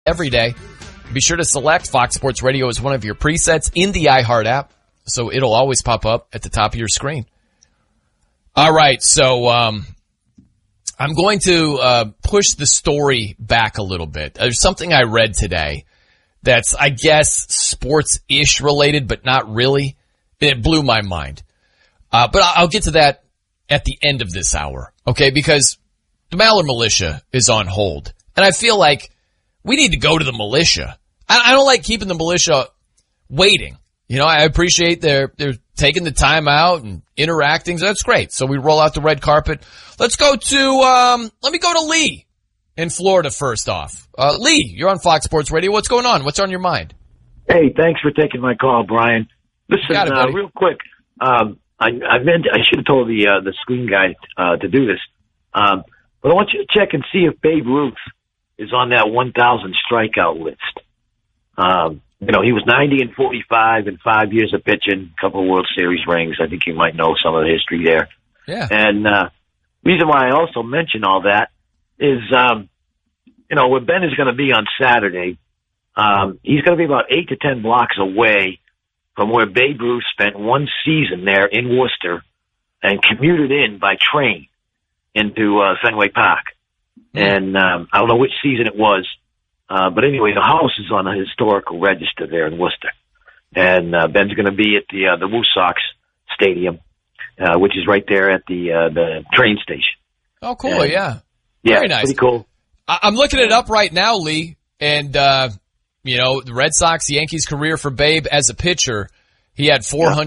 every day. Be sure to select Fox Sports Radio as one of your presets in the iHeart app, so it'll always pop up at the top of your screen. All right, so I'm going to push the story back a little bit. There's something I read today that's, I guess, sports-ish related, but not really. It blew my mind. But I'll get to that at the end of this hour, okay? Because the Maller militia is on hold. And I feel like we need to go to the militia. I don't like keeping the militia waiting. You know, I appreciate they're taking the time out and interacting. So that's great. So we roll out the red carpet. Let's go to, let me go to Lee in Florida first off. Lee, you're on Fox Sports Radio. What's going on? What's on your mind? Hey, thanks for taking my call, Brian. Listen, real quick, I should have told the screen guy to do this, but I want you to check and see if Babe Ruth is on that 1,000 strikeout list. You know, he was 90-45 in 5 years of pitching, a couple of World Series rings. I think you might know some of the history there. Yeah. And reason why I also mention all that is, you know, where Ben is going to be on Saturday, he's going to be about 8 to 10 blocks away from where Babe Ruth spent one season there in Worcester and commuted in by train into Fenway Park. And I don't know which season it was, but anyway, the house is on a historical register there in Worcester. And Ben's going to be at the Woo Sox Stadium, which is right there at the train station. Oh, cool, and, yeah. Yeah, very nice. Pretty cool. I'm looking it up right now, Lee, and you know, the Red Sox, Yankees career for Babe as a pitcher, he had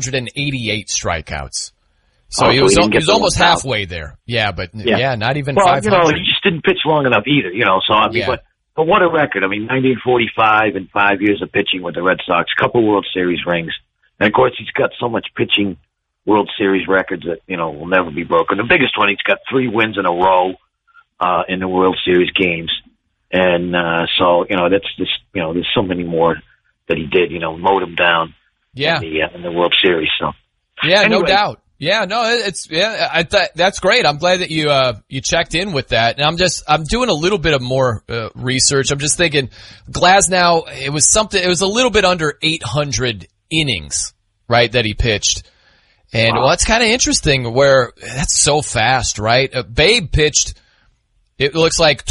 488 strikeouts. So he was almost halfway there. Yeah, but not even 500. You know, he just didn't pitch long enough either, you know, so I mean, but what a record. I mean, 1945 and 5 years of pitching with the Red Sox, couple World Series rings. And of course, he's got so much pitching World Series records that, you know, will never be broken. The biggest one, he's got 3 wins in a row, in the World Series games. And, so, you know, that's just, you know, there's so many more that he did, you know, mowed him down in the World Series. So, yeah, anyway. No doubt. Yeah, no, that's great. I'm glad that you checked in with that. And I'm doing a little bit of more, research. I'm just thinking Glasnow, it was a little bit under 800 innings, right, that he pitched. And well, that's kind of interesting where that's so fast, right? Babe pitched, it looks like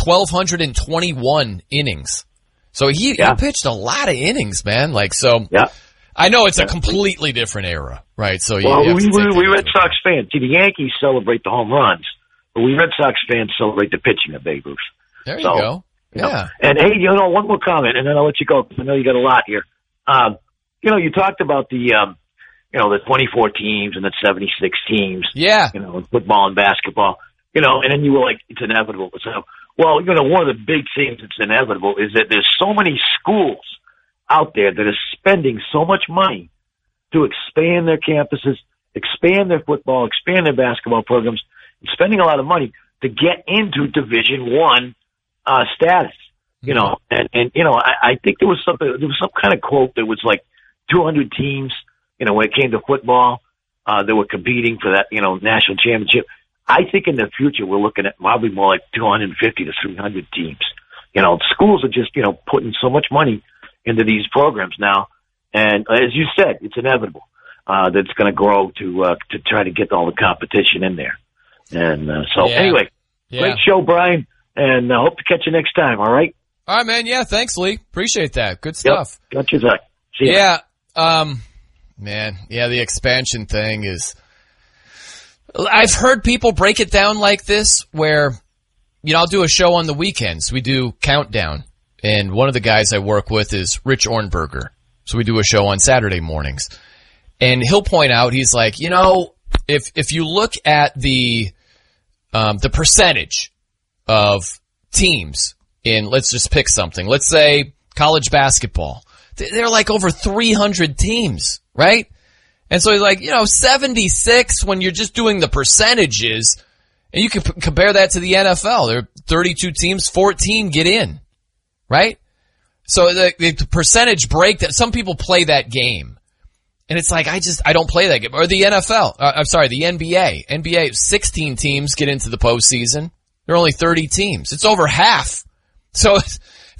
1,221 innings. So he pitched a lot of innings, man. Like, so. Yeah. I know it's a completely different era, right? So we Red Sox fans, see, the Yankees celebrate the home runs, but we Red Sox fans celebrate the pitching of Babe Ruth. There you go. You know, and hey, you know, one more comment, and then I'll let you go. I know you got a lot here. You know, you talked about the, you know, the 24 teams and the 76 teams. Yeah. You know, football and basketball. You know, and then you were like, it's inevitable. So, well, you know, one of the big things that's inevitable is that there's so many schools out there that are spending so much money to expand their campuses, expand their football, expand their basketball programs, and spending a lot of money to get into Division I status. You know, and you know, I think there was some kind of quote that was like 200 teams, you know, when it came to football, that were competing for that, you know, national championship. I think in the future we're looking at probably more like 250 to 300 teams. You know, schools are just, you know, putting so much money into these programs now, and as you said, it's inevitable that it's going to grow to try to get all the competition in there. And anyway, great show, Brian, and I hope to catch you next time. All right. All right, man. Yeah, thanks, Lee. Appreciate that. Good stuff. Yep. Got you, Zach. See you. Yeah, man. Yeah, the expansion thing is. I've heard people break it down like this, where, you know, I'll do a show on the weekends. We do Countdown. And one of the guys I work with is Rich Ornberger. So we do a show on Saturday mornings. And he'll point out, he's like, you know, if you look at the percentage of teams in, let's just pick something. Let's say college basketball. They're like over 300 teams, right? And so he's like, you know, 76 when you're just doing the percentages, and you can compare that to the NFL. There are 32 teams, 14 get in. Right? So the percentage break that some people play that game. And it's like, I don't play that game. Or the NFL. I'm sorry, the NBA. NBA, 16 teams get into the postseason. There are only 30 teams. It's over half. So if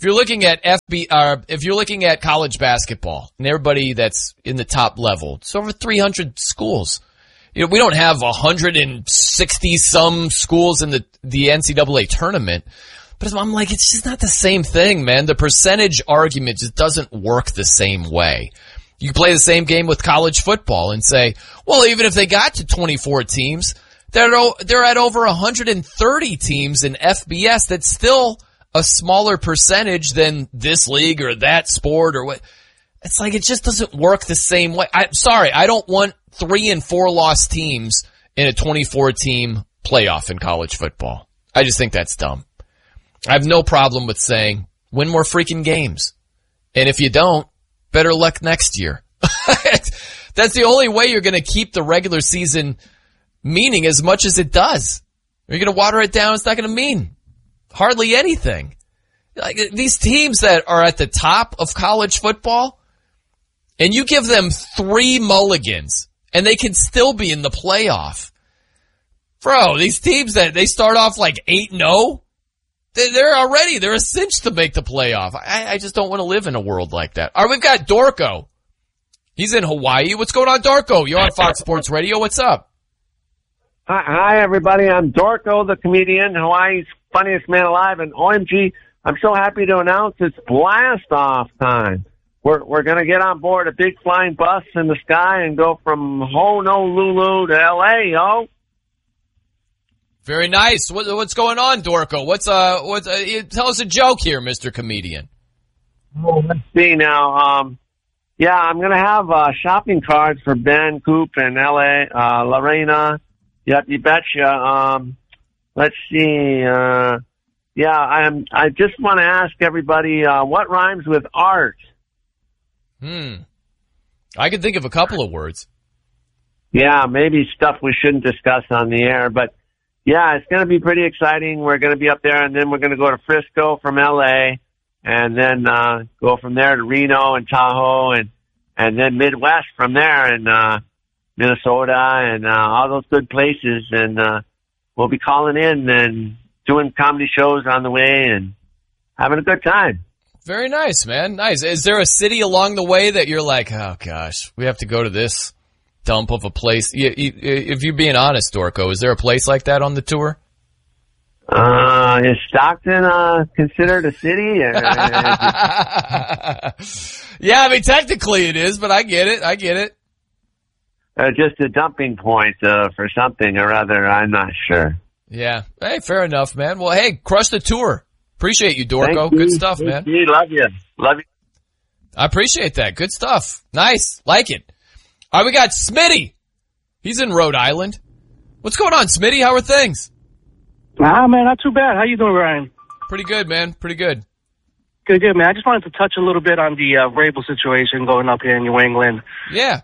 if you're looking at if you're looking at college basketball and everybody that's in the top level, it's over 300 schools. You know, we don't have 160 some schools in the NCAA tournament, but I'm like, it's just not the same thing, man. The percentage argument just doesn't work the same way. You can play the same game with college football and say, well, even if they got to 24 teams, they're at over 130 teams in FBS. That's still a smaller percentage than this league or that sport or what. It's like, it just doesn't work the same way. I'm sorry, I don't want 3 and 4 loss teams in a 24 team playoff in college football. I just think that's dumb. I have no problem with saying, win more freaking games. And if you don't, better luck next year. That's the only way you're going to keep the regular season meaning as much as it does. You're going to water it down, it's not going to mean hardly anything. Like, these teams that are at the top of college football, and you give them 3 mulligans, and they can still be in the playoff. Bro, these teams that they start off like 8-0, they're a cinch to make the playoff. I just don't want to live in a world like that. All right, we've got Dorco. He's in Hawaii. What's going on, Dorco? You're on Fox Sports Radio. What's up? Hi, everybody. I'm Dorco, the comedian, Hawaii's funniest man alive. And OMG, I'm so happy to announce it's blast-off time. We're going to get on board a big flying bus in the sky and go from Honolulu to L.A., yo. Very nice. What's going on, Dorco? Tell us a joke here, Mr. Comedian. Well, let's see now. Yeah, I'm going to have shopping carts for Ben, Coop, and L.A., Lorena. Yep, you betcha. Let's see. I just want to ask everybody, what rhymes with art? I can think of a couple of words. Yeah, maybe stuff we shouldn't discuss on the air, but yeah, it's going to be pretty exciting. We're going to be up there, and then we're going to go to Frisco from L.A., and then go from there to Reno and Tahoe, and then Midwest from there, and Minnesota, and all those good places. And we'll be calling in and doing comedy shows on the way and having a good time. Very nice, man. Nice. Is there a city along the way that you're like, oh, gosh, we have to go to this dump of a place? If you're being honest, Dorco, is there a place like that on the tour? Is Stockton considered a city? Yeah, I mean, technically it is, but I get it. Just a dumping point for something or other. I'm not sure. Yeah. Hey, fair enough, man. Well, hey, crush the tour. Appreciate you, Dorco. Thank you. Good stuff, man. You. Love you. I appreciate that. Good stuff. Nice. Like it. All right, we got Smitty. He's in Rhode Island. What's going on, Smitty? How are things? Man, not too bad. How you doing, Ryan? Pretty good, man. Pretty good. Good, man. I just wanted to touch a little bit on the Vrabel situation going up here in New England. Yeah.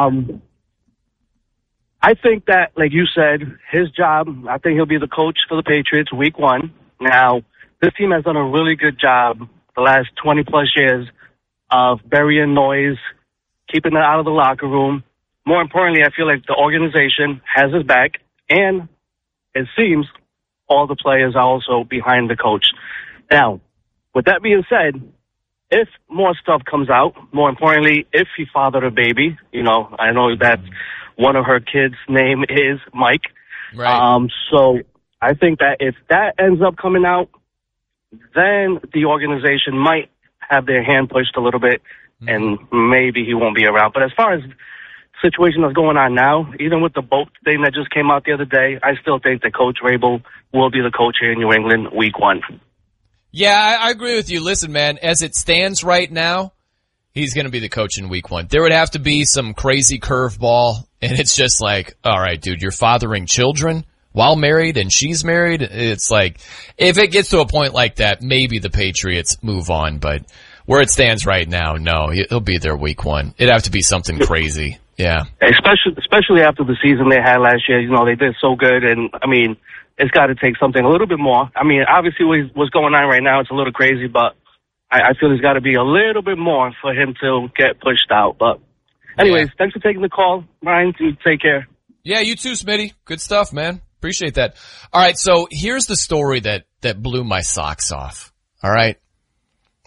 I think that, like you said, his job, I think he'll be the coach for the Patriots week 1. Now, this team has done a really good job the last 20-plus years of burying noise, keeping it out of the locker room. More importantly, I feel like the organization has his back, and it seems all the players are also behind the coach. Now, with that being said, if more stuff comes out, more importantly, if he fathered a baby, I know that one of her kids' name is Mike. Right. So I think that if that ends up coming out, then the organization might have their hand pushed a little bit, and maybe he won't be around. But as far as the situation that's going on now, even with the boat thing that just came out the other day, I still think that Coach Vrabel will be the coach here in New England week 1. Yeah, I agree with you. Listen, man, as it stands right now, he's going to be the coach in week 1. There would have to be some crazy curveball, and it's just like, all right, dude, you're fathering children while married and she's married. It's like, if it gets to a point like that, maybe the Patriots move on, but where it stands right now, no, he'll be there week 1. It'd have to be something crazy. Yeah. Especially after the season they had last year, they did so good, and I mean, it's got to take something a little bit more. I mean, obviously what's going on right now, it's a little crazy, but I feel there's got to be a little bit more for him to get pushed out. But anyways, Thanks for taking the call, Ryan. Take care. Yeah, you too, Smitty. Good stuff, man. Appreciate that. All right, so here's the story that blew my socks off. All right.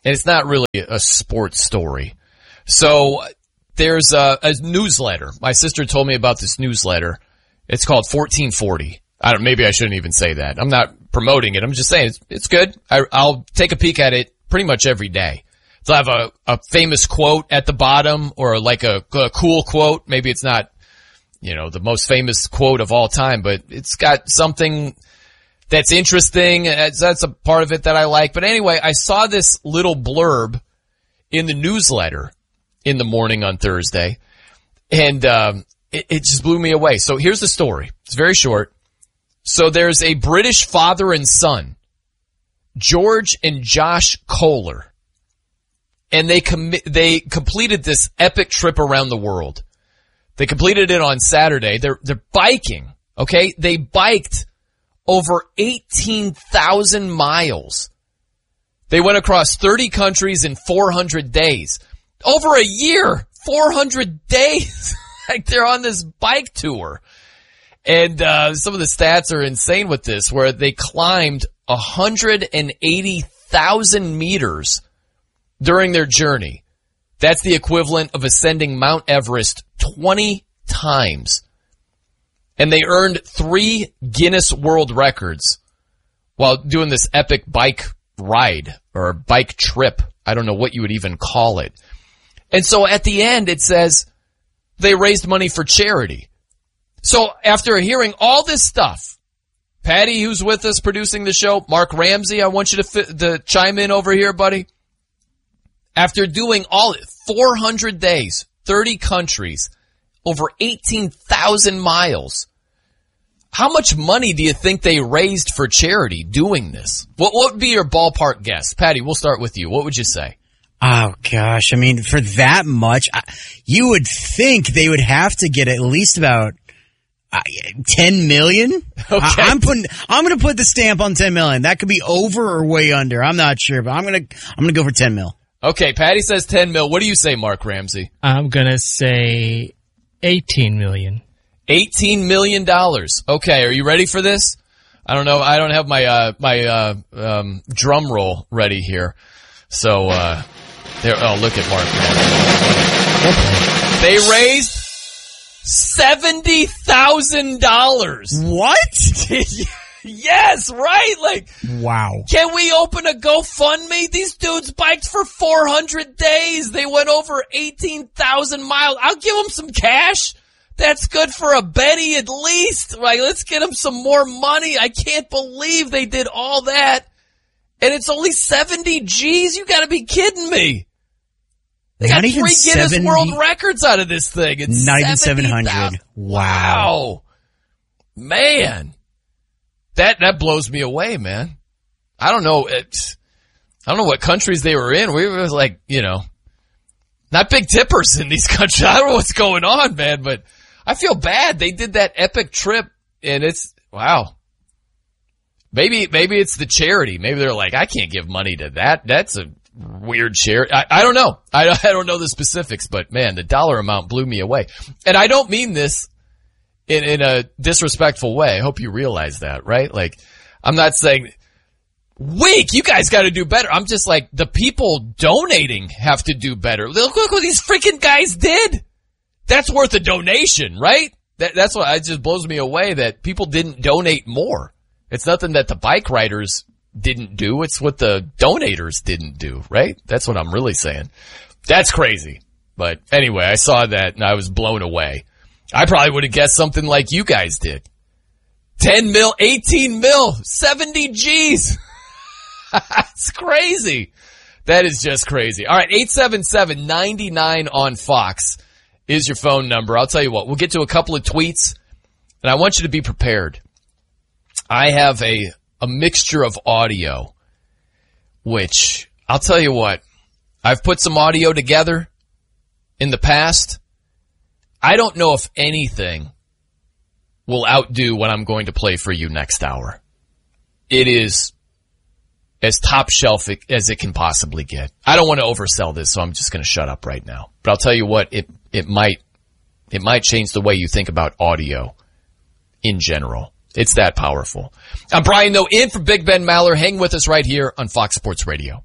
and it's not really a sports story. So there's a newsletter. My sister told me about this newsletter. It's called 1440. Maybe I shouldn't even say that. I'm not promoting it. I'm just saying it's good. I'll take a peek at it pretty much every day. So I have a famous quote at the bottom, or like a cool quote. Maybe it's not, the most famous quote of all time, but it's got something that's interesting. That's a part of it that I like. But anyway, I saw this little blurb in the newsletter in the morning on Thursday, and it just blew me away. So here's the story. It's very short. So there's a British father and son, George and Josh Kohler, and they completed this epic trip around the world. They completed it on Saturday. They're biking, okay? They biked over 18,000 miles. They went across 30 countries in 400 days. Over a year, 400 days. Like, they're on this bike tour. And some of the stats are insane with this, where they climbed 180,000 meters during their journey. That's the equivalent of ascending Mount Everest 20 times. And they earned 3 Guinness World Records while doing this epic bike ride or bike trip. I don't know what you would even call it. And so at the end, it says they raised money for charity. So after hearing all this stuff, Patty, who's with us producing the show, Mark Ramsey, I want you to chime in over here, buddy. After doing 400 days, 30 countries, over 18,000 miles, how much money do you think they raised for charity doing this? What would be your ballpark guess? Patty, we'll start with you. What would you say? Oh, gosh. I mean, for that much, you would think they would have to get at least about 10 million. Okay. I'm going to put the stamp on 10 million. That could be over or way under. I'm not sure, but I'm going to go for 10 mil. Okay, Patty says 10 mil. What do you say, Mark Ramsey? I'm going to say 18 million. $18 million. Okay, are you ready for this? I don't know. I don't have my drum roll ready here. So, there. Oh, look at Mark Ramsey. They raised $70,000. What? Yes, right? Like, wow. Can we open a GoFundMe? These dudes biked for 400 days. They went over 18,000 miles. I'll give them some cash. That's good for a Betty at least. Like, let's get them some more money. I can't believe they did all that. And it's only 70 G's? You gotta be kidding me. They got 3 Guinness World Records out of this thing. It's not even 700. Wow. Man. That blows me away, man. I don't know. I don't know what countries they were in. We were like, not big tippers in these countries. I don't know what's going on, man, but I feel bad. They did that epic trip, and it's, wow. Maybe it's the charity. Maybe they're like, I can't give money to that. That's a weird charity. I don't know. I don't know the specifics, but man, the dollar amount blew me away. And I don't mean this in a disrespectful way. I hope you realize that, right? Like, I'm not saying, weak, you guys gotta do better. I'm just like, the people donating have to do better. Look what these freaking guys did. That's worth a donation, right? That's what it just blows me away that people didn't donate more. It's nothing that the bike riders didn't do. It's what the donators didn't do, right? That's what I'm really saying. That's crazy. But anyway, I saw that and I was blown away. I probably would have guessed something like you guys did. 10 mil, 18 mil, 70 G's. That's crazy. That is just crazy. All right, 877-99 on Fox is your phone number. I'll tell you what, we'll get to a couple of tweets, and I want you to be prepared. I have a mixture of audio, which, I'll tell you what, I've put some audio together in the past. I don't know if anything will outdo what I'm going to play for you next hour. It is as top shelf as it can possibly get. I don't want to oversell this, so I'm just going to shut up right now. But I'll tell you what, it might change the way you think about audio in general. It's that powerful. I'm Brian Noe in for Big Ben Maller. Hang with us right here on Fox Sports Radio.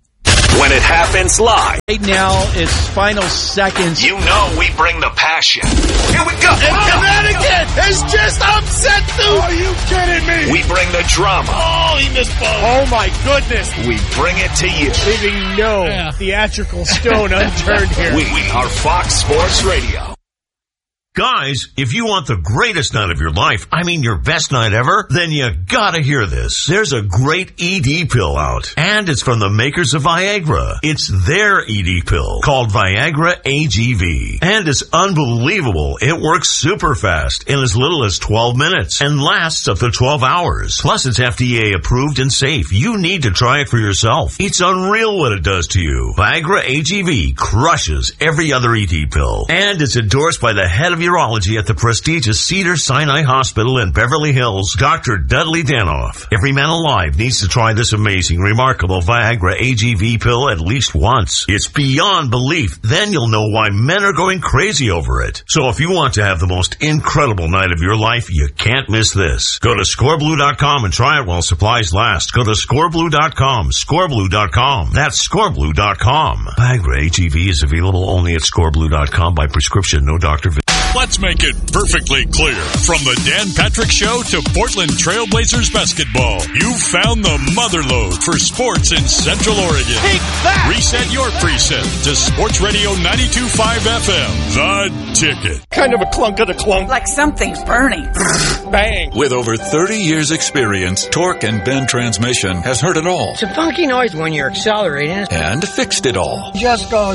When it happens live. Right now, it's final seconds. You know we bring the passion. Here we go. Again is just upset, dude. Are you kidding me? We bring the drama. Oh, he missed both. Oh, my goodness. We bring it to you. Leaving no theatrical stone unturned here. We are Fox Sports Radio. Guys, if you want the greatest night of your life, I mean your best night ever, then you gotta hear this. There's a great ED pill out, and it's from the makers of Viagra. It's their ED pill called Viagra AGV, and it's unbelievable. It works super fast in as little as 12 minutes and lasts up to 12 hours. Plus, it's FDA approved and safe. You need to try it for yourself. It's unreal what it does to you. Viagra AGV crushes every other ED pill, and it's endorsed by the head of urology at the prestigious Cedars-Sinai Hospital in Beverly Hills, Dr. Dudley Danoff. Every man alive needs to try this amazing, remarkable Viagra AGV pill at least once. It's beyond belief. Then you'll know why men are going crazy over it. So if you want to have the most incredible night of your life, you can't miss this. Go to scoreblue.com and try it while supplies last. Go to scoreblue.com, scoreblue.com. That's scoreblue.com. Viagra AGV is available only at scoreblue.com by prescription, no doctor visit. Let's make it perfectly clear. From the Dan Patrick Show to Portland Trailblazers basketball, you found the motherlode for sports in Central Oregon. Take that! Reset your preset to Sports Radio 92.5 FM. The Ticket. Kind of a clunk of the clunk. Like something's burning. Bang. With over 30 years experience, Torque and Bend Transmission has heard it all. It's a funky noise when you're accelerating. And fixed it all. Just goes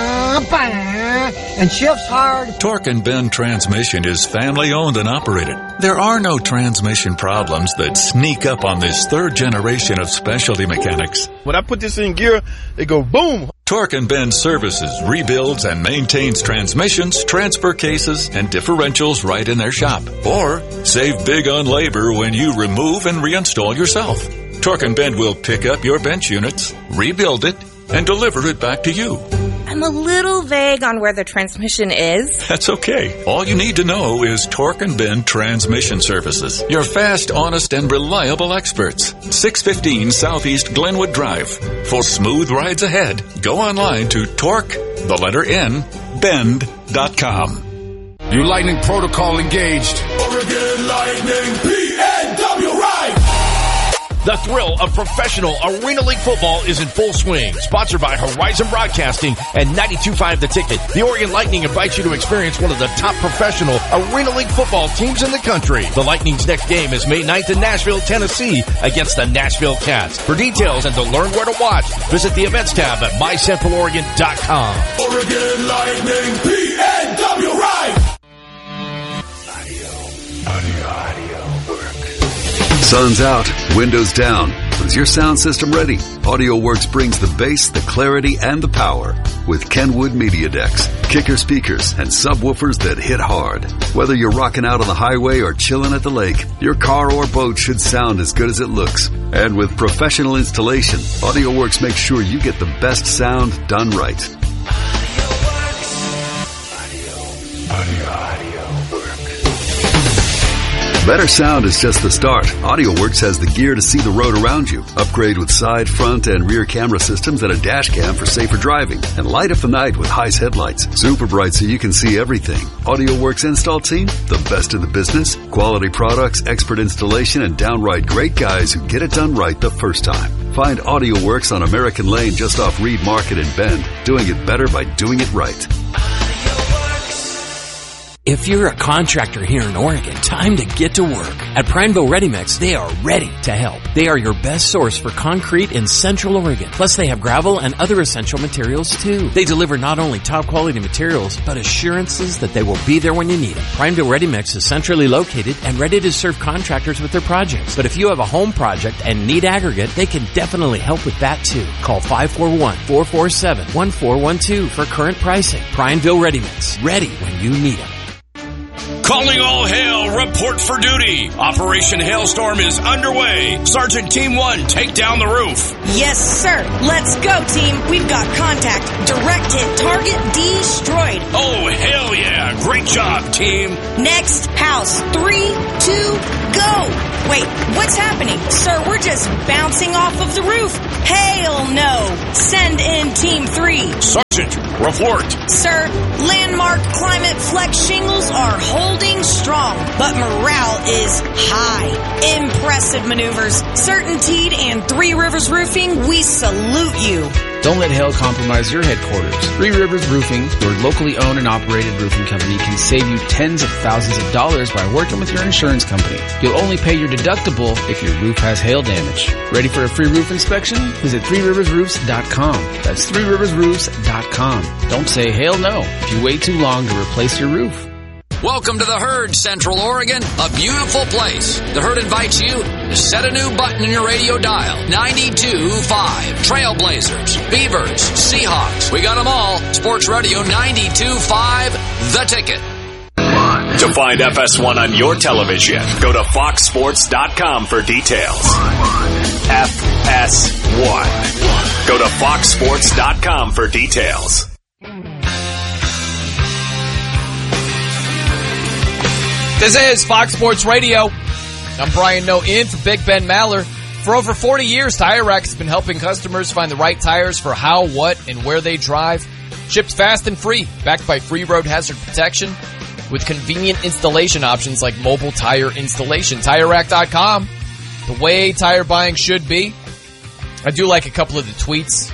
and shifts hard. Torque and Bend Transmission is family owned and operated. There are no transmission problems that sneak up on this third generation of specialty mechanics. When I put this in gear, it go boom. Torque and Bend services, rebuilds, and maintains transmissions, transfer cases, and differentials right in their shop. Or save big on labor when you remove and reinstall yourself. Torque and Bend will pick up your bench units, rebuild it, and deliver it back to you. I'm a little vague on where the transmission is. That's okay. All you need to know is Torque and Bend Transmission Services. Your fast, honest, and reliable experts. 615 Southeast Glenwood Drive. For smooth rides ahead, go online to Bend.com. New Lightning protocol engaged. Oregon Lightning PNW right! The thrill of professional Arena League football is in full swing. Sponsored by Horizon Broadcasting and 92.5 The Ticket. The Oregon Lightning invites you to experience one of the top professional Arena League football teams in the country. The Lightning's next game is May 9th in Nashville, Tennessee against the Nashville Cats. For details and to learn where to watch, visit the events tab at mycentraloregon.com. Oregon Lightning PNW right! Audio work. Sun's out, windows down. Is your sound system ready? AudioWorks brings the bass, the clarity, and the power with Kenwood Media Decks, kicker speakers, and subwoofers that hit hard. Whether you're rocking out on the highway or chilling at the lake, your car or boat should sound as good as it looks. And with professional installation, AudioWorks makes sure you get the best sound done right. Better sound is just the start. AudioWorks has the gear to see the road around you. Upgrade with side, front, and rear camera systems and a dash cam for safer driving. And light up the night with Heist headlights. Super bright so you can see everything. AudioWorks install team, the best in the business. Quality products, expert installation, and downright great guys who get it done right the first time. Find AudioWorks on American Lane just off Reed Market in Bend. Doing it better by doing it right. If you're a contractor here in Oregon, time to get to work. At Prineville Ready Mix, they are ready to help. They are your best source for concrete in Central Oregon. Plus, they have gravel and other essential materials, too. They deliver not only top-quality materials, but assurances that they will be there when you need them. Prineville Ready Mix is centrally located and ready to serve contractors with their projects. But if you have a home project and need aggregate, they can definitely help with that, too. Call 541-447-1412 for current pricing. Prineville Ready Mix, ready when you need them. Calling all hail, report for duty. Operation Hailstorm is underway. Sergeant Team 1, take down the roof. Yes, sir. Let's go, team. We've got contact. Direct hit. Target destroyed. Oh, hell yeah. Great job, team. Next house. 3, 2, go! Wait, what's happening? Sir, we're just bouncing off of the roof. Hell no! Send in Team 3. Sergeant, report. Sir, landmark Climate Flex shingles are holding strong, but morale is high. Impressive maneuvers. Certainteed and Three Rivers Roofing, we salute you. Don't let hail compromise your headquarters. Three Rivers Roofing, your locally owned and operated roofing company, can save you tens of thousands of dollars by working with your insurance company. You'll only pay your deductible if your roof has hail damage. Ready for a free roof inspection? Visit threeriversroofs.com. That's threeriversroofs.com. Don't say hail no if you wait too long to replace your roof. Welcome to the Herd, Central Oregon, a beautiful place. The Herd invites you to set a new button in your radio dial. 92.5. Trailblazers, Beavers, Seahawks. We got them all. Sports Radio 92.5, The Ticket. To find FS1 on your television, go to foxsports.com for details. FS1. Go to foxsports.com for details. This is Fox Sports Radio. I'm Brian Noe in for Big Ben Maller. For over 40 years, Tire Rack has been helping customers find the right tires for how, what, and where they drive. Shipped fast and free, backed by free road hazard protection with convenient installation options like mobile tire installation. TireRack.com, the way tire buying should be. I do like a couple of the tweets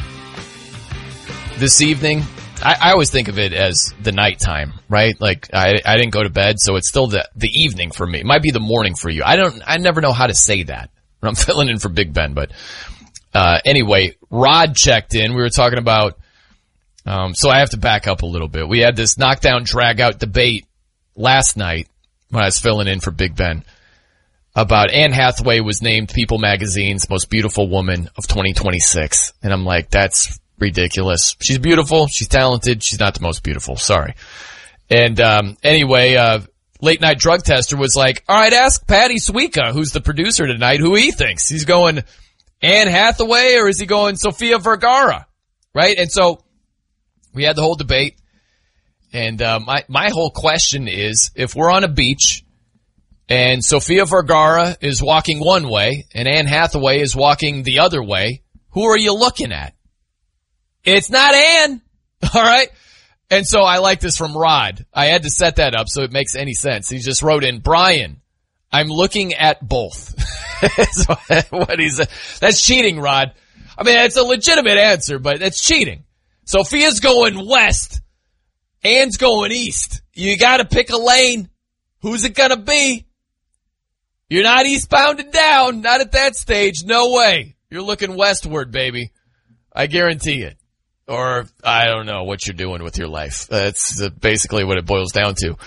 this evening. I always think of it as the nighttime, right? Like, I didn't go to bed, so it's still the evening for me. It might be the morning for you. I never know how to say that when I'm filling in for Big Ben, but, anyway, Rod checked in. We were talking about, so I have to back up a little bit. We had this knockdown drag out debate last night when I was filling in for Big Ben about Anne Hathaway was named People Magazine's most beautiful woman of 2026. And I'm like, that's ridiculous. She's beautiful. She's talented. She's not the most beautiful. Sorry. And, anyway, late night drug tester was like, all right, ask Patty Suika, who's the producer tonight, who he thinks. He's going Anne Hathaway or is he going Sofia Vergara? Right? And so we had the whole debate. And, my whole question is, if we're on a beach and Sofia Vergara is walking one way and Anne Hathaway is walking the other way, who are you looking at? It's not Anne. All right. And so I like this from Rod. I had to set that up so it makes any sense. He just wrote in, Brian, I'm looking at both. So what he said. That's cheating, Rod. I mean, it's a legitimate answer, but it's cheating. Sophia's going west. Anne's going east. You got to pick a lane. Who's it going to be? You're not eastbound and down. Not at that stage. No way. You're looking westward, baby. I guarantee it. Or I don't know what you're doing with your life. That's basically what it boils down to.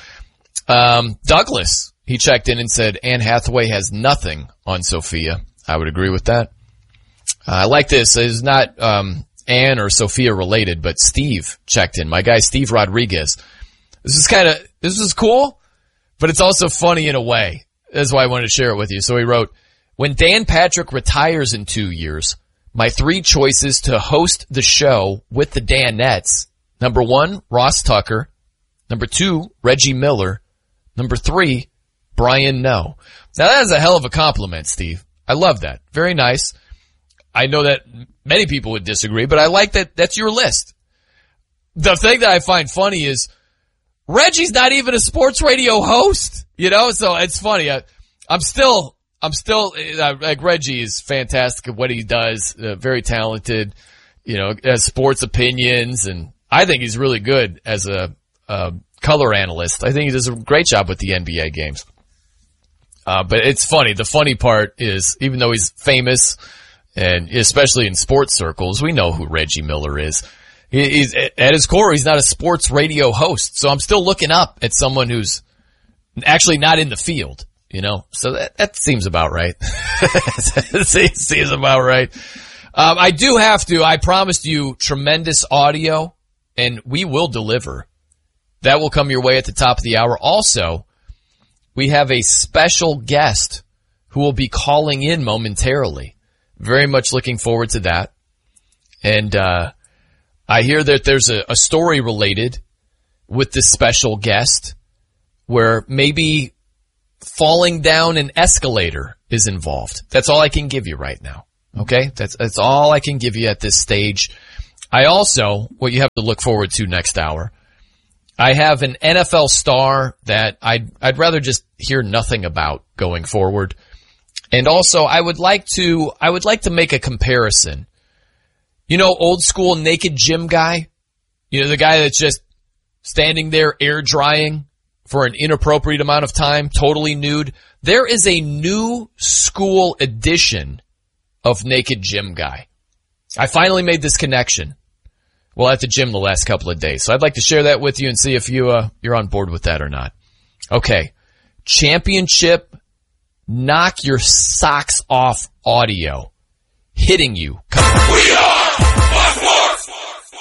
Douglas, he checked in and said, Anne Hathaway has nothing on Sophia. I would agree with that. I like this. It's not Anne or Sophia related, but Steve checked in. My guy Steve Rodriguez. This is cool, but it's also funny in a way. That's why I wanted to share it with you. So he wrote, when Dan Patrick retires in 2 years, my 3 choices to host the show with the Danettes. Number 1, Ross Tucker. Number 2, Reggie Miller. Number 3, Brian Noe. Now that is a hell of a compliment, Steve. I love that. Very nice. I know that many people would disagree, but I like that that's your list. The thing that I find funny is Reggie's not even a sports radio host, so it's funny. I'm still, like Reggie is fantastic at what he does, very talented, has sports opinions, and I think he's really good as a color analyst. I think he does a great job with the NBA games. But it's funny. The funny part is, even though he's famous, and especially in sports circles, we know who Reggie Miller is. He's at his core, he's not a sports radio host. So I'm still looking up at someone who's actually not in the field. So that seems about right. Seems about right. I promised you tremendous audio, and we will deliver. That will come your way at the top of the hour. Also, we have a special guest who will be calling in momentarily. Very much looking forward to that. And, I hear that there's a story related with this special guest where maybe falling down an escalator is involved. That's all I can give you right now. Okay? That's all I can give you at this stage. I also, what you have to look forward to next hour, I have an NFL star that I'd rather just hear nothing about going forward. And also, I would like to make a comparison. You know, old school naked gym guy? You know, the guy that's just standing there air drying for an inappropriate amount of time, totally nude. There is a new school edition of naked gym guy. I finally made this connection. Well, at the gym the last couple of days. So I'd like to share that with you and see if you're on board with that or not. Okay. Championship knock your socks off audio. Hitting you. We are Fox Sports!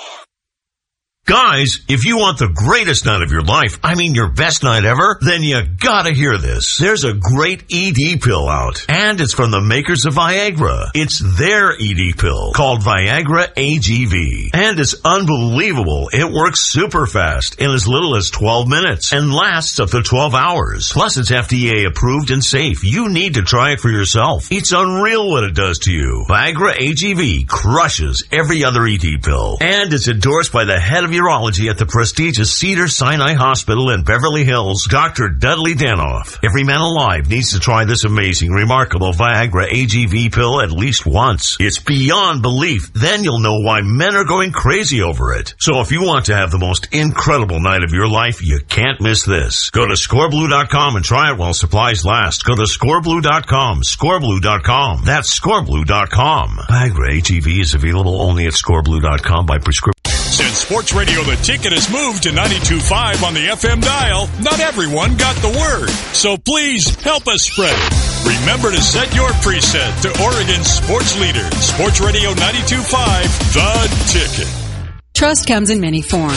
Guys, if you want the greatest night of your life, I mean your best night ever, then you gotta hear this. There's a great ED pill out, and it's from the makers of Viagra. It's their ED pill called Viagra AGV, and it's unbelievable. It works super fast in as little as 12 minutes and lasts up to 12 hours. Plus, it's FDA approved and safe. You need to try it for yourself. It's unreal what it does to you. Viagra AGV crushes every other ED pill, and it's endorsed by the head of urology at the prestigious Cedars-Sinai Hospital in Beverly Hills, Dr. Dudley Danoff. Every man alive needs to try this amazing, remarkable Viagra AGV pill at least once. It's beyond belief. Then you'll know why men are going crazy over it. So if you want to have the most incredible night of your life, you can't miss this. Go to scoreblue.com and try it while supplies last. Go to scoreblue.com, scoreblue.com. That's scoreblue.com. Viagra AGV is available only at scoreblue.com by prescription. Since Sports Radio The Ticket has moved to 92.5 on the FM dial, not everyone got the word. So please help us spread it. Remember to set your preset to Oregon's sports leader, Sports Radio 92.5, The Ticket. Trust comes in many forms.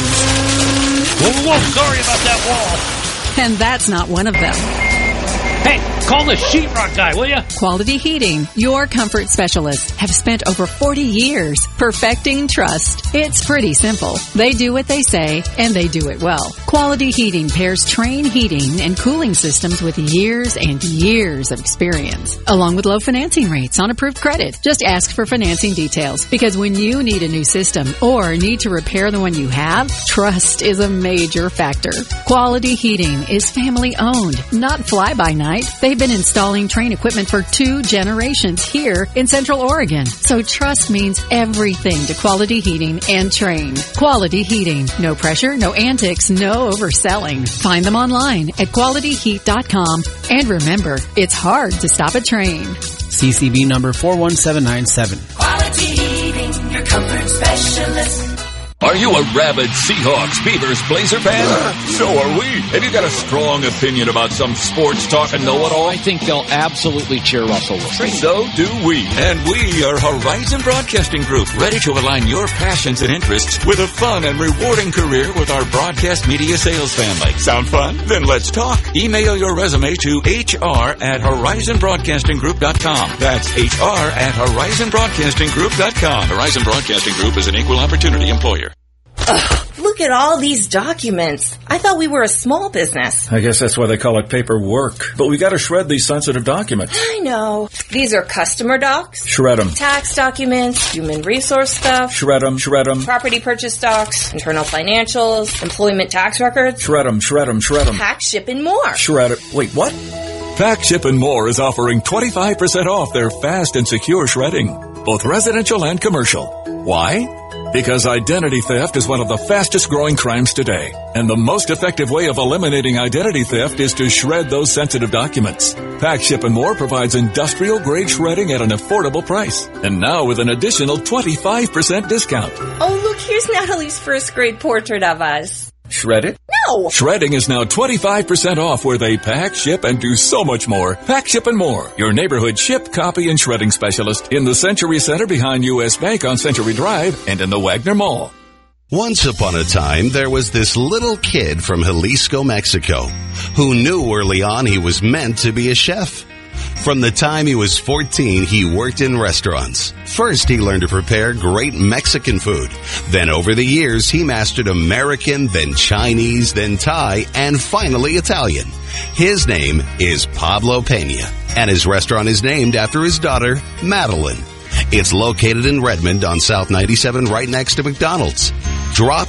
Whoa, sorry about that wall. And that's not one of them. Hey, call the sheetrock guy, will you? Quality Heating, your comfort specialists, have spent over 40 years perfecting trust. It's pretty simple. They do what they say, and they do it well. Quality Heating pairs Trane heating and cooling systems with years and years of experience, along with low financing rates on approved credit. Just ask for financing details, because when you need a new system or need to repair the one you have, trust is a major factor. Quality Heating is family owned, not fly-by-night. They've been installing Trane equipment for 2 generations here in Central Oregon. So trust means everything to Quality Heating and Trane. Quality Heating. No pressure, no antics, no overselling. Find them online at qualityheat.com. And remember, it's hard to stop a Trane. CCB number 41797. Quality Heating, your comfort specialist. Are you a rabid Seahawks, Beavers, Blazer fan? So are we. Have you got a strong opinion about some sports talk and know-it-all? I think they'll absolutely cheer Russell Wilson. So do we. And we are Horizon Broadcasting Group, ready to align your passions and interests with a fun and rewarding career with our broadcast media sales family. Sound fun? Then let's talk. Email your resume to hr@horizonbroadcastinggroup.com. That's hr@horizonbroadcastinggroup.com. Horizon Broadcasting Group is an equal opportunity employer. Ugh, look at all these documents. I thought we were a small business. I guess that's why they call it paperwork. But we gotta shred these sensitive documents. I know. These are customer docs. Shred them. Tax documents, human resource stuff. Shred them, shred them. Property purchase docs, internal financials, employment tax records. Shred them, shred them, shred them. Pack, ship, and more. Shred it. Wait, what? Pack, Ship, and More is offering 25% off their fast and secure shredding, both residential and commercial. Why? Because identity theft is one of the fastest growing crimes today. And the most effective way of eliminating identity theft is to shred those sensitive documents. Pack, Ship, and More provides industrial grade shredding at an affordable price. And now with an additional 25% discount. Oh, look, here's Natalie's first grade portrait of us. Shred it? No! Shredding is now 25% off where they pack, ship, and do so much more. Pack, Ship, and More. Your neighborhood ship, copy, and shredding specialist in the Century Center behind U.S. Bank on Century Drive and in the Wagner Mall. Once upon a time, there was this little kid from Jalisco, Mexico, who knew early on he was meant to be a chef. From the time he was 14, he worked in restaurants. First, he learned to prepare great Mexican food. Then over the years, he mastered American, then Chinese, then Thai, and finally Italian. His name is Pablo Pena, and his restaurant is named after his daughter, Madeline. It's located in Redmond on South 97 right next to McDonald's. Drop